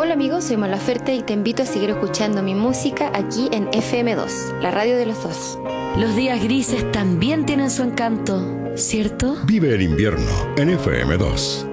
Hola amigos, soy Mon Laferte y te invito a seguir escuchando mi música aquí en FM2, la radio de los dos. Los días grises también tienen su encanto, ¿cierto? Vive el invierno en FM2.